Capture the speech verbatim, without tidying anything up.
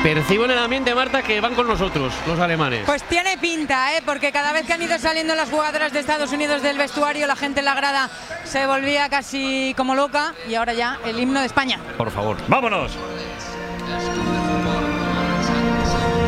Percibo en el ambiente, Marta, que van con nosotros, los alemanes. Pues tiene pinta, ¿eh? Porque cada vez que han ido saliendo las jugadoras de Estados Unidos del vestuario, la gente en la grada se volvía casi como loca y ahora ya el himno de España. Por favor. ¡Vámonos!